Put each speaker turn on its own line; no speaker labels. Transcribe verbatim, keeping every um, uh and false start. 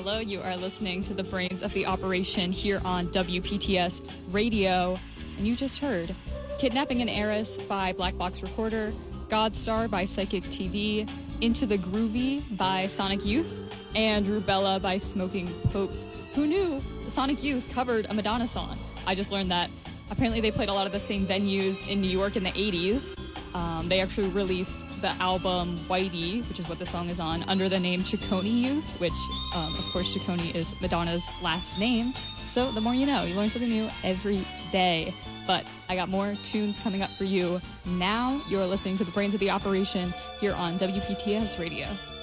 hello. You are listening to the Brains of the Operation here on W P T S Radio. And you just heard Kidnapping an Heiress by Black Box Recorder, Godstar by Psychic T V, Into the Groovy by Sonic Youth, and Rubella by Smoking Popes. Who knew the Sonic Youth covered a Madonna song? I just learned that. Apparently they played a lot of the same venues in New York in the eighties. Um, they actually released the album Whitey, which is what the song is on, under the name Ciccone Youth, which, um, of course, Ciccone is Madonna's last name. So the more you know, you learn something new every day. But I got more tunes coming up for you now. You're listening to the Brains of the Operation here on W P T S Radio.